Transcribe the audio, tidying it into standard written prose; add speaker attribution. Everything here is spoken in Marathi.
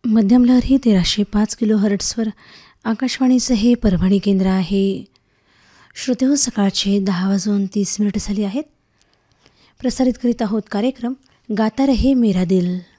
Speaker 1: मध्यम लहरी 1305 किलो हर्ट्सवर आकाशवाणीचं हे परभणी केंद्र आहे. श्रोते हो, सकाळचे 10:30 झाली आहेत. प्रसारित करीत आहोत कार्यक्रम गाता रहे मेरा दिल.